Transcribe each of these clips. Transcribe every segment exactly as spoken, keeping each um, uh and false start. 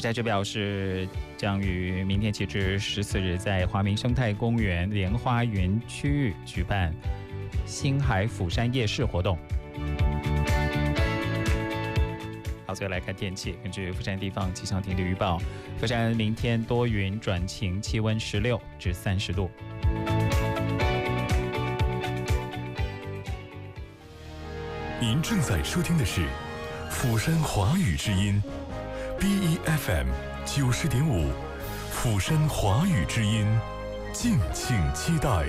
在这表示将于明天起至十四日在华明生态公园莲花园区域举办星海釜山夜市活动。好，最后来看天气。根据釜山地方气象厅的预报，釜山明天多云转晴，气温十六至三十度。 您正在收听的是釜山华语之音 B E F M 九十点五，釜山华语之音，敬请期待。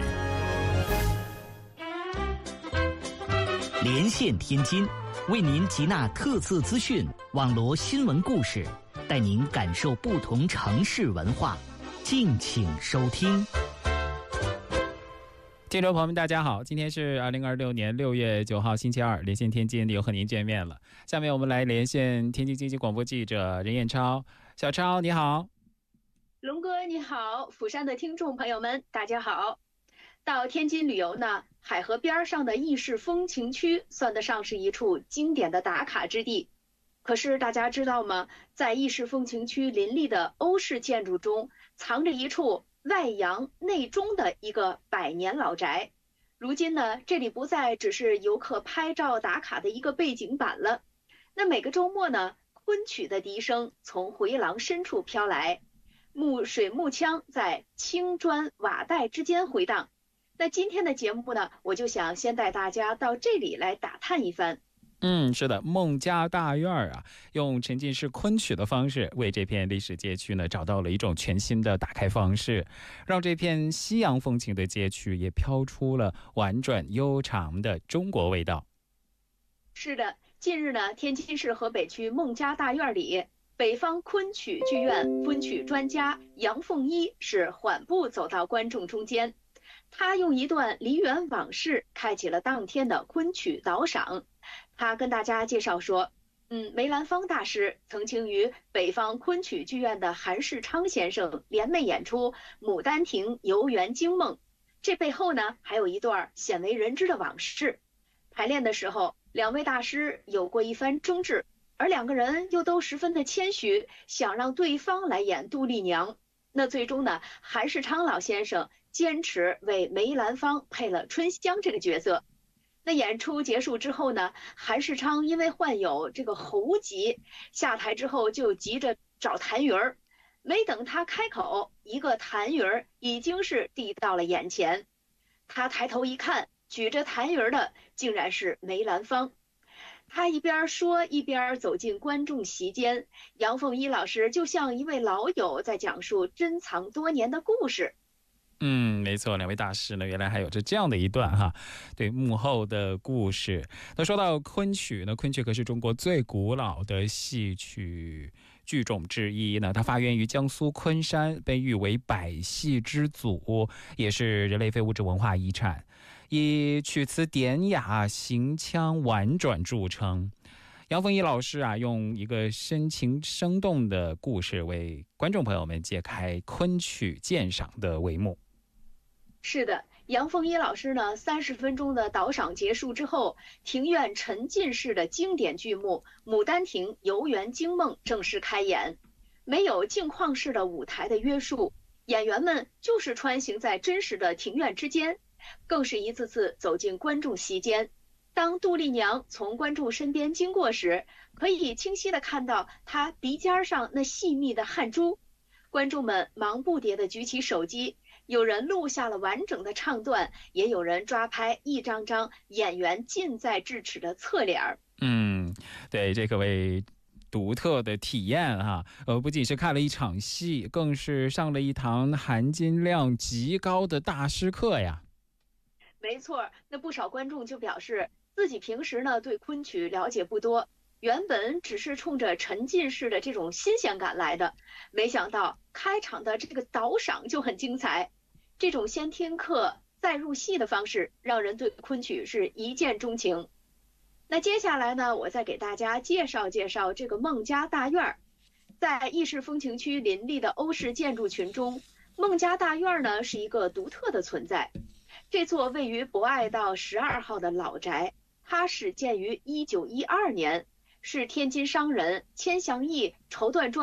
连线天津，为您集纳特色资讯，网罗新闻故事，带您感受不同城市文化。敬请收听。 听众朋友们，大家好，今天是二零二六年六月九号星期二，连线天津又和您见面了。下面我们来连线天津经济广播记者任彦超。小超你好。 龙哥你好，釜山的听众朋友们大家好。到天津旅游呢，海河边上的意式风情区算得上是一处经典的打卡之地。可是大家知道吗，在意式风情区林立的欧式建筑中，藏着一处外洋内中的一个百年老宅。如今呢，这里不再只是游客拍照打卡的一个背景板了。那每个周末呢，昆曲的笛声从回廊深处飘来，木水木腔在青砖瓦带之间回荡。那今天的节目呢，我就想先带大家到这里来打探一番。 嗯，是的，孟家大院啊，用沉浸式昆曲的方式，为这片历史街区呢找到了一种全新的打开方式，让这片西洋风情的街区也飘出了婉转悠长的中国味道。 是的，近日呢，天津市河北区孟家大院里，北方昆曲剧院昆曲专家杨凤一是缓步走到观众中间，他用一段梨园往事开启了当天的昆曲导赏。他跟大家介绍说，嗯，梅兰芳大师曾经与北方昆曲剧院的韩世昌先生联袂演出《牡丹亭·游园惊梦》，这背后呢还有一段鲜为人知的往事。排练的时候，两位大师有过一番争执，而两个人又都十分的谦虚，想让对方来演杜丽娘。那最终呢，韩世昌老先生坚持为梅兰芳配了春香这个角色。那演出结束之后呢，韩世昌因为患有这个喉疾，下台之后就急着找痰盂儿，没等他开口，一个痰盂儿已经是递到了眼前。他抬头一看，举着痰盂儿的竟然是梅兰芳。他一边说一边走进观众席间，杨凤一老师就像一位老友在讲述珍藏多年的故事。 嗯，没错，两位大师呢，原来还有着这样的一段哈，对幕后的故事。那说到昆曲呢，昆曲可是中国最古老的戏曲剧种之一呢，它发源于江苏昆山，被誉为百戏之祖，也是人类非物质文化遗产，以曲词典雅、行腔婉转著称。杨凤一老师啊，用一个深情生动的故事为观众朋友们揭开昆曲鉴赏的帷幕。 是的，杨凤一老师呢，三十分钟的导赏结束之后，庭院沉浸式的经典剧目《牡丹亭·游园惊梦》正式开演。没有镜框式的舞台的约束，演员们就是穿行在真实的庭院之间，更是一次次走进观众席间。当杜丽娘从观众身边经过时，可以清晰地看到她鼻尖上那细密的汗珠。观众们忙不迭地举起手机，有人录下了完整的唱段，也有人抓拍一张张演员近在咫尺的侧脸。 嗯，对，这可谓独特的体验哈。呃，不仅是看了一场戏，更是上了一堂含金量极高的大师课呀。 没错，那不少观众就表示，自己平时呢对昆曲了解不多，原本只是冲着沉浸式的这种新鲜感来的，没想到开场的这个导赏就很精彩。这种先听课再入戏的方式，让人对昆曲是一见钟情。那接下来呢，我再给大家介绍介绍这个孟家大院。在意式风情区林立的欧式建筑群中，孟家大院呢是一个独特的存在。这座位于博爱道十二号的老宅，它始建于一九一二年，是天津商人钱祥义绸缎庄